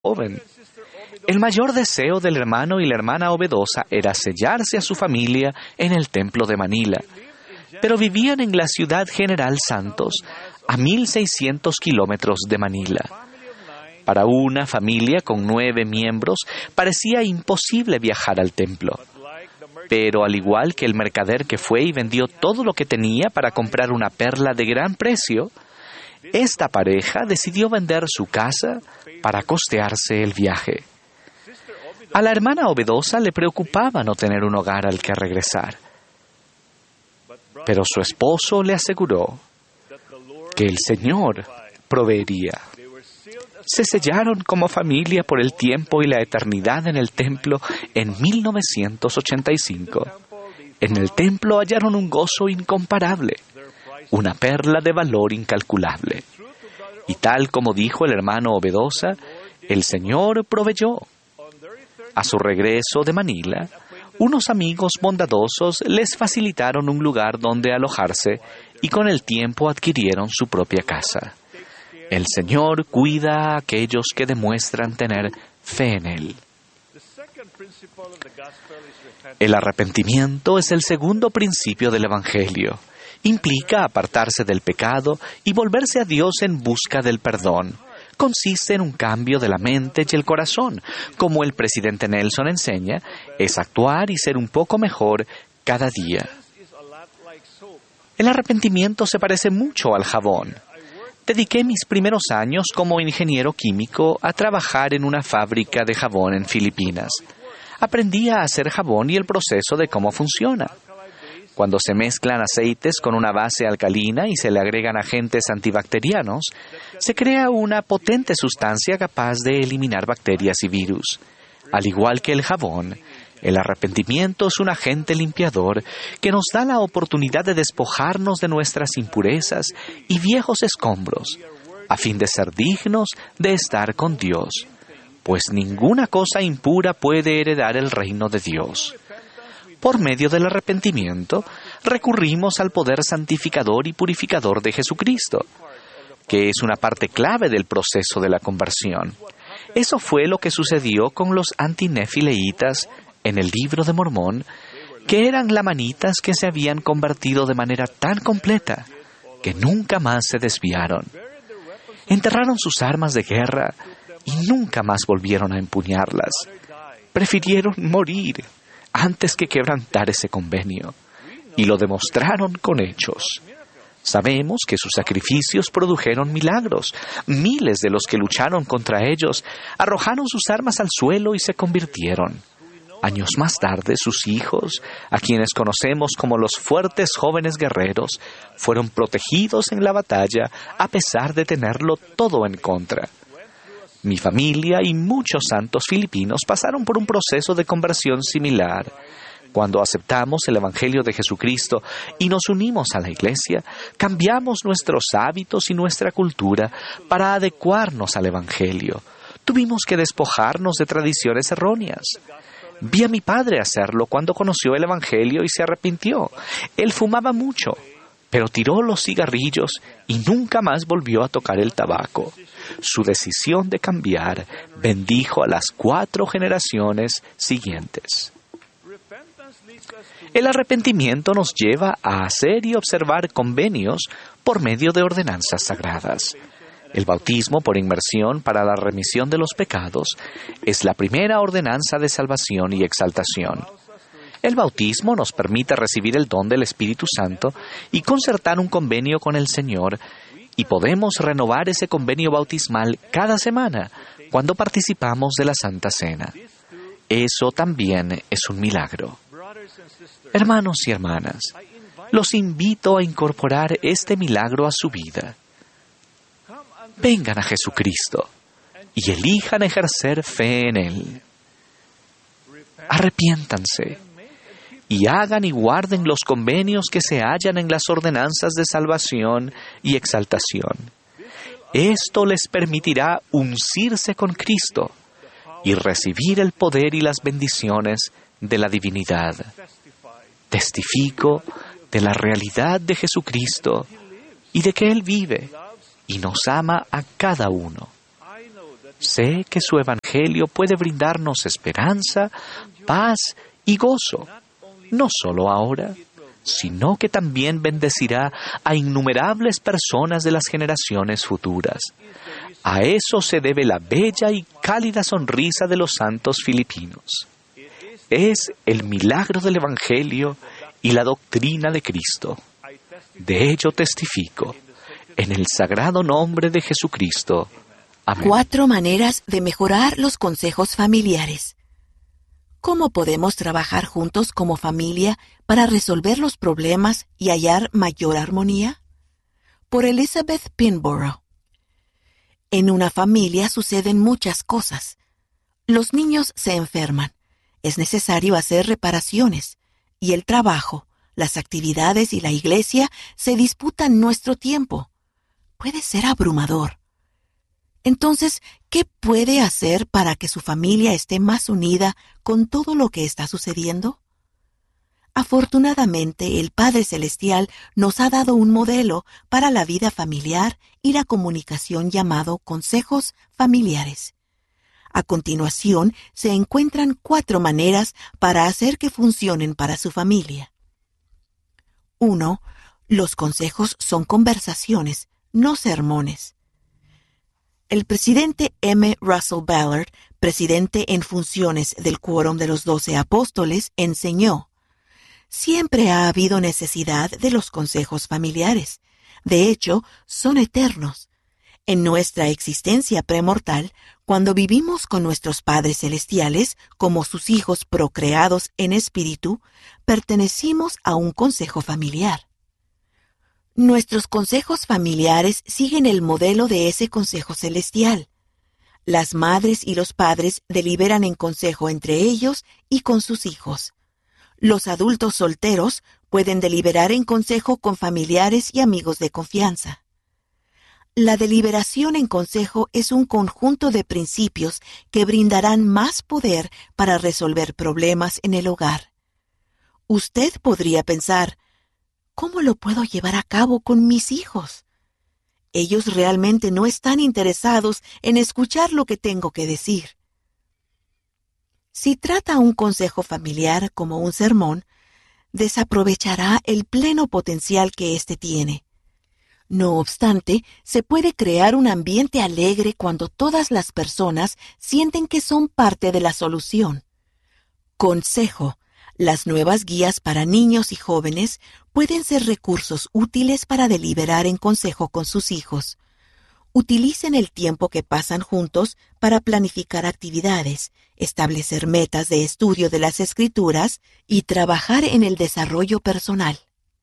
joven. El mayor deseo del hermano y la hermana Obedosa era sellarse a su familia en el templo de Manila, pero vivían en la ciudad General Santos, a 1,600 kilómetros de Manila. Para una familia con 9 miembros, parecía imposible viajar al templo. Pero al igual que el mercader que fue y vendió todo lo que tenía para comprar una perla de gran precio, esta pareja decidió vender su casa para costearse el viaje. A la hermana Obedosa le preocupaba no tener un hogar al que regresar, pero su esposo le aseguró que el Señor proveería. Se sellaron como familia por el tiempo y la eternidad en el templo en 1985. En el templo hallaron un gozo incomparable, una perla de valor incalculable. Y tal como dijo el hermano Obedosa, el Señor proveyó. A su regreso de Manila, unos amigos bondadosos les facilitaron un lugar donde alojarse y con el tiempo adquirieron su propia casa. El Señor cuida a aquellos que demuestran tener fe en Él. El arrepentimiento es el segundo principio del Evangelio. Implica apartarse del pecado y volverse a Dios en busca del perdón. Consiste en un cambio de la mente y el corazón. Como el presidente Nelson enseña, es actuar y ser un poco mejor cada día. El arrepentimiento se parece mucho al jabón. Dediqué mis primeros años como ingeniero químico a trabajar en una fábrica de jabón en Filipinas. Aprendí a hacer jabón y el proceso de cómo funciona. Cuando se mezclan aceites con una base alcalina y se le agregan agentes antibacterianos, se crea una potente sustancia capaz de eliminar bacterias y virus. Al igual que el jabón, el arrepentimiento es un agente limpiador que nos da la oportunidad de despojarnos de nuestras impurezas y viejos escombros, a fin de ser dignos de estar con Dios, pues ninguna cosa impura puede heredar el reino de Dios. Por medio del arrepentimiento, recurrimos al poder santificador y purificador de Jesucristo, que es una parte clave del proceso de la conversión. Eso fue lo que sucedió con los antinefileitas en el Libro de Mormón, que eran lamanitas que se habían convertido de manera tan completa que nunca más se desviaron. Enterraron sus armas de guerra y nunca más volvieron a empuñarlas. Prefirieron morir antes que quebrantar ese convenio, y lo demostraron con hechos. Sabemos que sus sacrificios produjeron milagros. Miles de los que lucharon contra ellos arrojaron sus armas al suelo y se convirtieron. Años más tarde, sus hijos, a quienes conocemos como los fuertes jóvenes guerreros, fueron protegidos en la batalla a pesar de tenerlo todo en contra. Mi familia y muchos santos filipinos pasaron por un proceso de conversión similar. Cuando aceptamos el Evangelio de Jesucristo y nos unimos a la Iglesia, cambiamos nuestros hábitos y nuestra cultura para adecuarnos al Evangelio. Tuvimos que despojarnos de tradiciones erróneas. Vi a mi padre hacerlo cuando conoció el Evangelio y se arrepintió. Él fumaba mucho, pero tiró los cigarrillos y nunca más volvió a tocar el tabaco. Su decisión de cambiar bendijo a las 4 generaciones siguientes. El arrepentimiento nos lleva a hacer y observar convenios por medio de ordenanzas sagradas. El bautismo por inmersión para la remisión de los pecados es la primera ordenanza de salvación y exaltación. El bautismo nos permite recibir el don del Espíritu Santo y concertar un convenio con el Señor, y podemos renovar ese convenio bautismal cada semana cuando participamos de la Santa Cena. Eso también es un milagro. Hermanos y hermanas, los invito a incorporar este milagro a su vida. Vengan a Jesucristo y elijan ejercer fe en Él. Arrepiéntanse y hagan y guarden los convenios que se hallan en las ordenanzas de salvación y exaltación. Esto les permitirá uncirse con Cristo y recibir el poder y las bendiciones de la divinidad. Testifico de la realidad de Jesucristo y de que Él vive y nos ama a cada uno. Sé que su Evangelio puede brindarnos esperanza, paz y gozo, no solo ahora, sino que también bendecirá a innumerables personas de las generaciones futuras. A eso se debe la bella y cálida sonrisa de los santos filipinos. Es el milagro del Evangelio y la doctrina de Cristo. De ello testifico, en el sagrado nombre de Jesucristo. Amén. 4 maneras de mejorar los consejos familiares. ¿Cómo podemos trabajar juntos como familia para resolver los problemas y hallar mayor armonía? Por Elizabeth Pinborough. En una familia suceden muchas cosas. Los niños se enferman. Es necesario hacer reparaciones. Y el trabajo, las actividades y la iglesia se disputan nuestro tiempo. Puede ser abrumador. Entonces, ¿qué puede hacer para que su familia esté más unida con todo lo que está sucediendo? Afortunadamente, el Padre Celestial nos ha dado un modelo para la vida familiar y la comunicación llamado consejos familiares. A continuación, se encuentran 4 maneras para hacer que funcionen para su familia. 1. Los consejos son conversaciones, no sermones. El presidente M. Russell Ballard, presidente en funciones del Quórum de los 12 Apóstoles, enseñó: siempre ha habido necesidad de los consejos familiares. De hecho, son eternos. En nuestra existencia premortal, cuando vivimos con nuestros padres celestiales como sus hijos procreados en espíritu, pertenecimos a un consejo familiar. Nuestros consejos familiares siguen el modelo de ese consejo celestial. Las madres y los padres deliberan en consejo entre ellos y con sus hijos. Los adultos solteros pueden deliberar en consejo con familiares y amigos de confianza. La deliberación en consejo es un conjunto de principios que brindarán más poder para resolver problemas en el hogar. Usted podría pensar: ¿cómo lo puedo llevar a cabo con mis hijos? Ellos realmente no están interesados en escuchar lo que tengo que decir. Si trata un consejo familiar como un sermón, desaprovechará el pleno potencial que éste tiene. No obstante, se puede crear un ambiente alegre cuando todas las personas sienten que son parte de la solución. Consejo. Las nuevas guías para niños y jóvenes pueden ser recursos útiles para deliberar en consejo con sus hijos. Utilicen el tiempo que pasan juntos para planificar actividades, establecer metas de estudio de las Escrituras y trabajar en el desarrollo personal.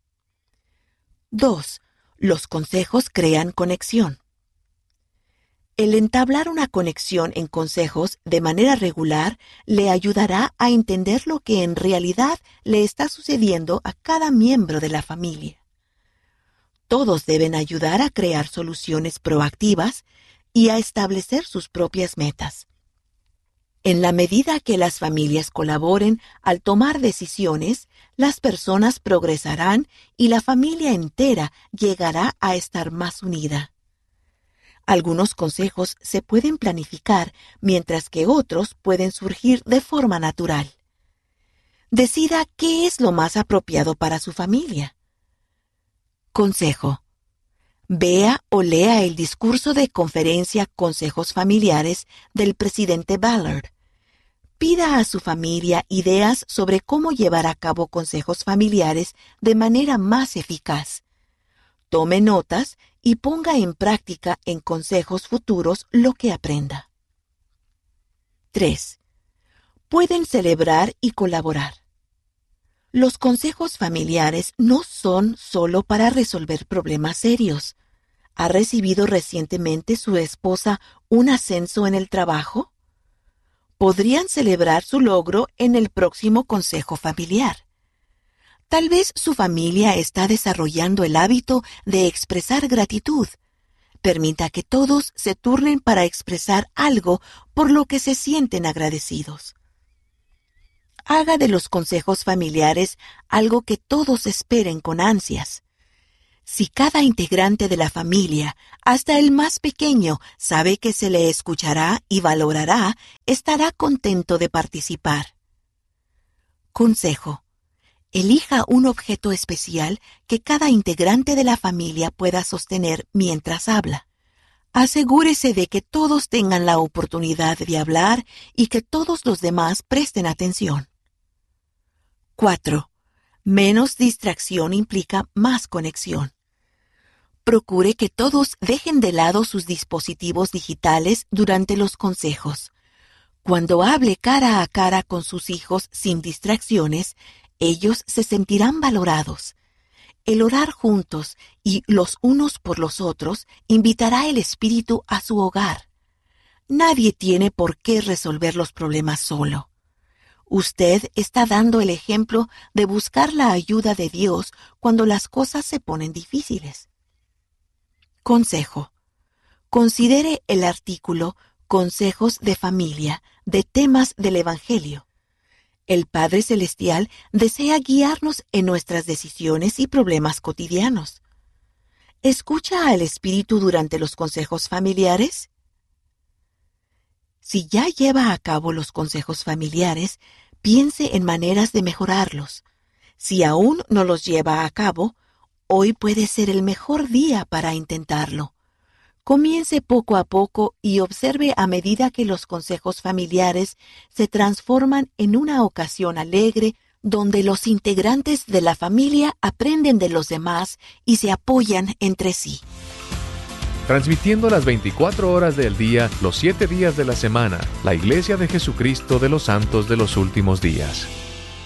2. Los consejos crean conexión. El entablar una conexión en consejos de manera regular le ayudará a entender lo que en realidad le está sucediendo a cada miembro de la familia. Todos deben ayudar a crear soluciones proactivas y a establecer sus propias metas. En la medida que las familias colaboren al tomar decisiones, las personas progresarán y la familia entera llegará a estar más unida. Algunos consejos se pueden planificar, mientras que otros pueden surgir de forma natural. Decida qué es lo más apropiado para su familia. Consejo. Vea o lea el discurso de conferencia Consejos Familiares del presidente Ballard. Pida a su familia ideas sobre cómo llevar a cabo consejos familiares de manera más eficaz. Tome notas y ponga en práctica en consejos futuros lo que aprenda. 3. Pueden celebrar y colaborar. Los consejos familiares no son solo para resolver problemas serios. ¿Ha recibido recientemente su esposa un ascenso en el trabajo? Podrían celebrar su logro en el próximo consejo familiar. Tal vez su familia está desarrollando el hábito de expresar gratitud. Permita que todos se turnen para expresar algo por lo que se sienten agradecidos. Haga de los consejos familiares algo que todos esperen con ansias. Si cada integrante de la familia, hasta el más pequeño, sabe que se le escuchará y valorará, estará contento de participar. Consejo: elija un objeto especial que cada integrante de la familia pueda sostener mientras habla. Asegúrese de que todos tengan la oportunidad de hablar y que todos los demás presten atención. 4. Menos distracción implica más conexión. Procure que todos dejen de lado sus dispositivos digitales durante los consejos. Cuando hable cara a cara con sus hijos sin distracciones, ellos se sentirán valorados. El orar juntos y los unos por los otros invitará el espíritu a su hogar. Nadie tiene por qué resolver los problemas solo. Usted está dando el ejemplo de buscar la ayuda de Dios cuando las cosas se ponen difíciles. Consejo: considere el artículo Consejos de Familia de Temas del Evangelio. El Padre Celestial desea guiarnos en nuestras decisiones y problemas cotidianos. ¿Escucha al Espíritu durante los consejos familiares? Si ya lleva a cabo los consejos familiares, piense en maneras de mejorarlos. Si aún no los lleva a cabo, hoy puede ser el mejor día para intentarlo. Comience poco a poco y observe a medida que los consejos familiares se transforman en una ocasión alegre donde los integrantes de la familia aprenden de los demás y se apoyan entre sí. Transmitiendo las 24 horas del día, los 7 días de la semana, la Iglesia de Jesucristo de los Santos de los Últimos Días.